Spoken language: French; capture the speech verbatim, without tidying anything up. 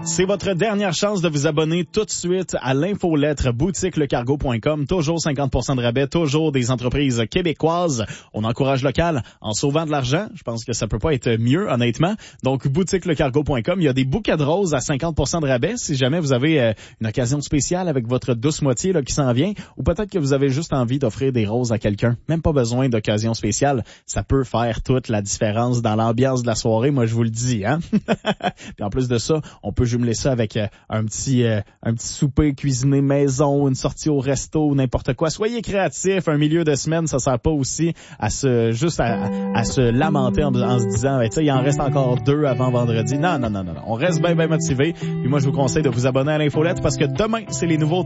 C'est votre dernière chance de vous abonner tout de suite à l'infolettre boutique le cargo point com. Toujours cinquante pour cent de rabais, toujours des entreprises québécoises. On encourage local en sauvant de l'argent. Je pense que ça peut pas être mieux, honnêtement. Donc, boutique le cargo point com. Il y a des bouquets de roses à cinquante pour cent de rabais si jamais vous avez euh, une occasion spéciale avec votre douce moitié là, qui s'en vient. Ou peut-être que vous avez juste envie d'offrir des roses à quelqu'un. Même pas besoin d'occasion spéciale. Ça peut faire toute la différence dans l'ambiance de la soirée. Moi, je vous le dis, hein. Puis en plus de ça, on peut jumeler ça avec euh, un petit euh, un petit souper cuisiné maison, une sortie au resto, n'importe quoi. Soyez créatifs. Un milieu de semaine, ça sert pas aussi à se juste à, à se lamenter en, en se disant, ben, tu sais, il en reste encore deux avant vendredi. Non, non, non, non, non. On reste bien, bien motivé. Puis moi, je vous conseille de vous abonner à l'infolettre parce que demain, c'est les nouveaux